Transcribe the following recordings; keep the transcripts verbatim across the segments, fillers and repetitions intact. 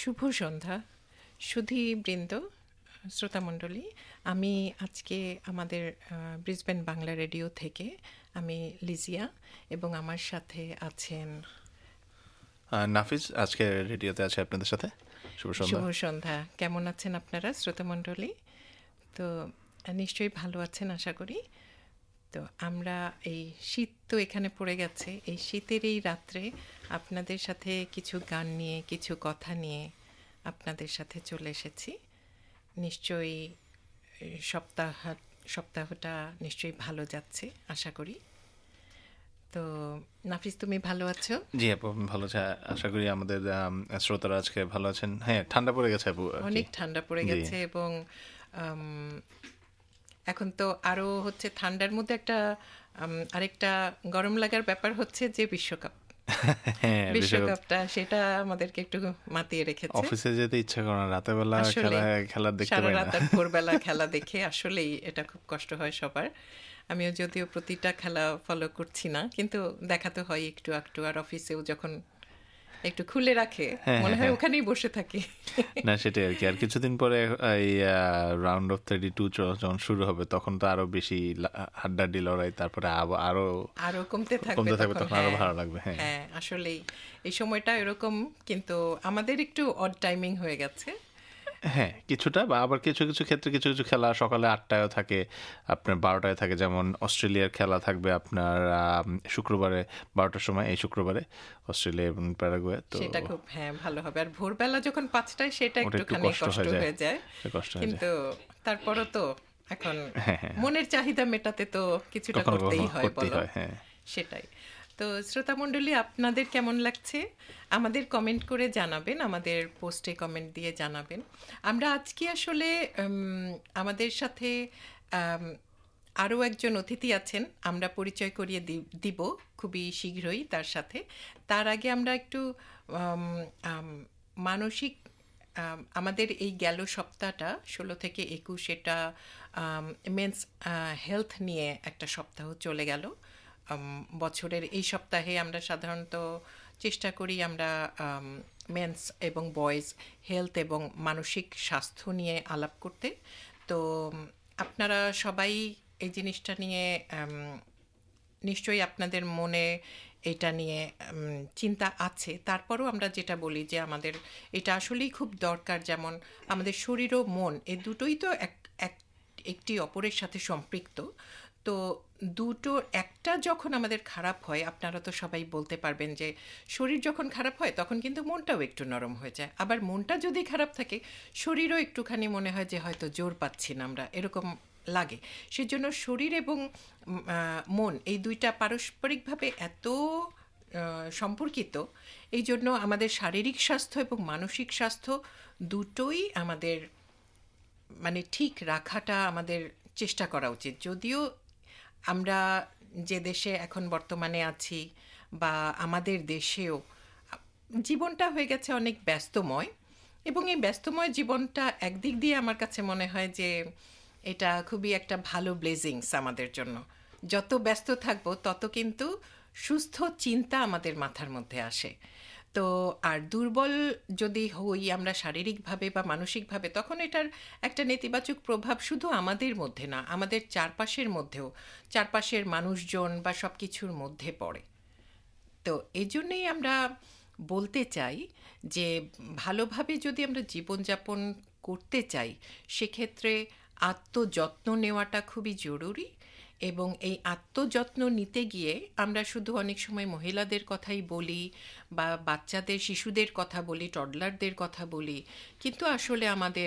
শুভ সন্ধ্যা সুধীবৃন্দ, শ্রোতামণ্ডলী। আমি আজকে আমাদের ব্রিসবেন বাংলা রেডিও থেকে আমি লিজিয়া এবং আমার সাথে আছেন নাফিজ। আজকে রেডিওতে আছে আপনাদের সাথে। শুভ সন্ধ্যা। শুভ সন্ধ্যা। কেমন আছেন আপনারা শ্রোতামণ্ডলী? তো নিশ্চয়ই ভালো আছেন আশা করি। তো আমরা এই শীত তো এখানে পড়ে গেছে, এই শীতের এই রাত্রে আপনাদের সাথে কিছু গান নিয়ে কিছু কথা নিয়ে আপনাদের সাথে চলে এসেছি। নিশ্চয়ই সপ্তাহ সপ্তাহটা নিশ্চয়ই ভালো যাচ্ছে আশা করি। তো নাফিস, তুমি ভালো আছো? জি আপু, ভালো আছে। আশা করি আমাদের শ্রোতারা আজকে ভালো আছেন। হ্যাঁ, ঠান্ডা পড়ে গেছে আপু, অনেক ঠান্ডা পড়ে গেছে এবং এখন তো আরো হচ্ছে ঠান্ডার মধ্যে একটা আরেকটা গরম লাগার ব্যাপার হচ্ছে যে বিশ্বকাপ বিশ্বকাপটা, সেটা আমাদেরকে একটু মাতিয়ে রেখেছে। অফিসে যেতে ইচ্ছা করে না, রাতের বেলা খেলা খেলা দেখতে পাই না, সারা রাত ভোরবেলা খেলা দেখে আসলেই এটা খুব কষ্ট হয় সবার। আমিও যদিও প্রতিটা খেলা ফলো করছি না, কিন্তু দেখাতে হয় একটু একটু। আর অফিসেও যখন একটু খুলে রাখে মনে হয় ওখানেই বসে থাকি। না সেটাই আর কি। আর কিছুদিন পরে এই রাউন্ড অফ থার্টি টু যখন শুরু হবে তখন তো আরো বেশি হাড্ডাহাড্ডি লড়াই, তারপরে আরো আরো কমতে থাকবে, তখন আরো ভালো লাগবে। হ্যাঁ হ্যাঁ আসলেই এই সময়টা এরকম, কিন্তু আমাদের একটু অড টাইমিং হয়ে গেছে। হ্যাঁ কিছুটা, বা আবার কিছু কিছু ক্ষেত্রে কিছু কিছু খেলা সকালে আটটায়ও থাকে, আপনার বারোটায় থাকে। যেমন অস্ট্রেলিয়ার খেলা থাকবে আপনার শুক্রবারে বারোটার সময়, এই শুক্রবারে অস্ট্রেলিয়া এবং প্যারাগুয়ে। তো সেটা খুব হ্যাঁ ভালো হবে। আর ভোরবেলা যখন পাঁচটায় সেটা একটুখানি কষ্ট হয়ে যায়, কিন্তু তারপরও তো এখন মনের চাহিদা মেটাতে তো কিছুটা করতেই হয়, বলো। সেটাই তো। শ্রোতামণ্ডলী, আপনাদের কেমন লাগছে আমাদের কমেন্ট করে জানাবেন, আমাদের পোস্টে কমেন্ট দিয়ে জানাবেন। আমরা আজকে আসলে আমাদের সাথে আরও একজন অতিথি আছেন, আমরা পরিচয় করিয়ে দিব খুবই শীঘ্রই তার সাথে। তার আগে আমরা একটু মানসিক আমাদের এই গেল সপ্তাহটা ষোলো থেকে একুশ, এটা মেন্স হেলথ নিয়ে একটা সপ্তাহ চলে গেল। বছরের এই সপ্তাহে আমরা সাধারণত চেষ্টা করি আমরা মেন্স এবং বয়েজ হেলথ এবং মানসিক স্বাস্থ্য নিয়ে আলাপ করতে। তো আপনারা সবাই এই জিনিসটা নিয়ে নিশ্চয়ই আপনাদের মনে এটা নিয়ে চিন্তা আছে। তারপরও আমরা যেটা বলি যে আমাদের এটা আসলেই খুব দরকার। যেমন আমাদের শরীর ও মন এই দুটোই তো এক একটি অপরের সাথে সম্পৃক্ত। তো দুটো একটা যখন আমাদের খারাপ হয়, আপনারা তো সবাই বলতে পারবেন যে শরীর যখন খারাপ হয় তখন কিন্তু মনটাও একটু নরম হয়ে যায়। আবার মনটা যদি খারাপ থাকে শরীরও একটুখানি মনে হয় যে হয়তো জোর পাচ্ছি না আমরা, এরকম লাগে। সেজন্য শরীর এবং মন এই দুইটা পারস্পরিকভাবে এত সম্পর্কিত, এই জন্য আমাদের শারীরিক স্বাস্থ্য এবং মানসিক স্বাস্থ্য দুটোই আমাদের মানে ঠিক রাখাটা আমাদের চেষ্টা করা উচিত। যদিও আমরা যে দেশে এখন বর্তমানে আছি বা আমাদের দেশেও জীবনটা হয়ে গেছে অনেক ব্যস্তময়, এবং এই ব্যস্তময় জীবনটা একদিক দিয়ে আমার কাছে মনে হয় যে এটা খুবই একটা ভালো ব্লেসিংস আমাদের জন্য। যত ব্যস্ত থাকবো তত কিন্তু সুস্থ চিন্তা আমাদের মাথার মধ্যে আসে। তো আর দুর্বল যদি হই আমরা শারীরিকভাবে বা মানসিকভাবে, তখন এটার একটা নেতিবাচক প্রভাব শুধু আমাদের মধ্যে না, আমাদের চারপাশের মধ্যেও, চারপাশের মানুষজন বা সব কিছুর মধ্যে পড়ে। তো এই জন্যেই আমরা বলতে চাই যে ভালোভাবে যদি আমরা জীবনযাপন করতে চাই সেক্ষেত্রে আত্মযত্ন নেওয়াটা খুবই জরুরি। এবং এই আত্মযত্ন নিতে গিয়ে আমরা শুধু অনেক সময় মহিলাদের কথাই বলি বা বাচ্চাদের শিশুদের কথা বলি, টডলারদের কথা বলি, কিন্তু আসলে আমাদের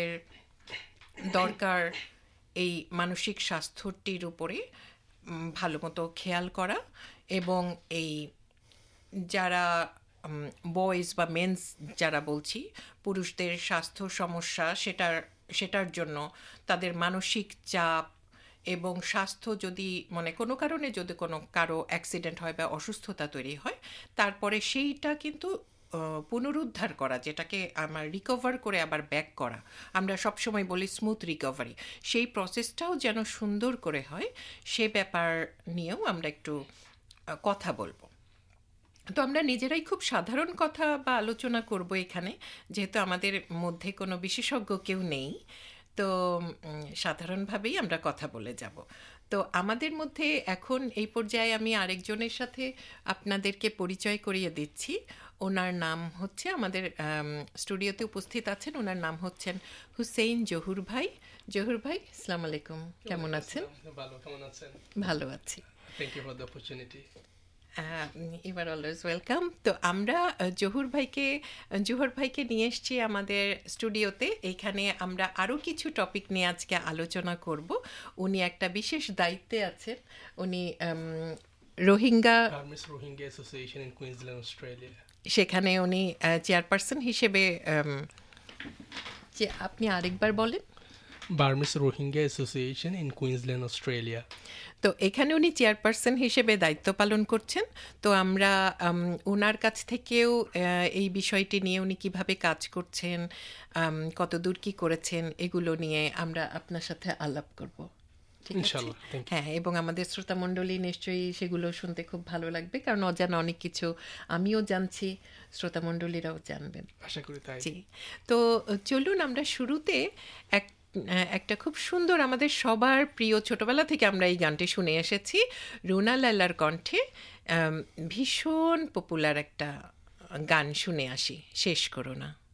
দরকার এই মানসিক স্বাস্থ্যটির উপরে ভালো মতো খেয়াল করা। এবং এই যারা বয়েজ বা মেন্স যারা বলছি, পুরুষদের স্বাস্থ্য সমস্যা, সেটার সেটার জন্য তাদের মানসিক চাপ এবং স্বাস্থ্য যদি মানে কোনো কারণে যদি কোনো কারো অ্যাক্সিডেন্ট হয় বা অসুস্থতা তৈরি হয়, তারপরে সেইটা কিন্তু পুনরুদ্ধার করা, যেটাকে আমার রিকভার করে আবার ব্যাক করা, আমরা সবসময় বলি স্মুথ রিকভারি, সেই প্রসেসটাও যেন সুন্দর করে হয়, সে ব্যাপার নিয়েও আমরা একটু কথা বলবো। তো আমরা নিজেরাই খুব সাধারণ কথা বা আলোচনা করব এখানে, যেহেতু আমাদের মধ্যে কোনো বিশেষজ্ঞ কেউ নেই। তো উম, সাধারণভাবেই আমরা কথা বলে যাব। তো আমাদের মধ্যে এখন এই পর্যায়ে আমি আরেকজনের সাথে আপনাদেরকে পরিচয় করিয়ে দিচ্ছি। ওনার নাম হচ্ছে, আমাদের আম, স্টুডিওতে উপস্থিত আছেন, ওনার নাম হচ্ছেন হুসেইন জহুর ভাই। জহুর ভাই, আসসালামু আলাইকুম, কেমন আছেন? ভালো, কেমন আছেন? ভালো আছি। Thank you for the opportunity. You are always welcome. তো আমরা আহ, জহুর ভাইকে জহুর ভাইকে নিয়ে এসেছি আমাদের স্টুডিওতে। এইখানে আমরা আরও কিছু টপিক নিয়ে আজকে আলোচনা করব। উনি একটা বিশেষ দায়িত্বে আছেন। উনি উম, Rohingya Burmese Rohingya association in Queensland, Australia. সেখানে উনি চেয়ারপারসন হিসেবে। উম, যে আপনি আরেকবার বলেন। Burmese Rohingya association in Queensland, Australia. তো এখানে উনি চেয়ারপারসন হিসেবে দায়িত্ব পালন করছেন। তো আমরা উম, ওনার কাছ থেকেও আহ, এই বিষয়টি নিয়ে উনি কিভাবে কাজ করছেন, উম, কতদূর কি করেছেন, এগুলো নিয়ে আমরা আপনার সাথে আলাপ করব। ঠিক আছে? ইনশাআল্লাহ, thank you. হ্যাঁ, এবং আমাদের শ্রোতামণ্ডলী নিশ্চয়ই সেগুলো শুনতে খুব ভালো লাগবে, কারণ অজানা অনেক কিছু আমিও জানছি, শ্রোতামণ্ডলীরাও জানবেন। আশা করি তাই। জি। তো চলুন আমরা শুরুতে এক একটা খুব সুন্দর, আমাদের সবার প্রিয়, ছোটবেলা থেকে আমরা এই গানটি শুনে এসেছি, রুনা লাল্লার কণ্ঠে আম, ভীষণ পপুলার একটা গান শুনে আসি, শেষ করো না।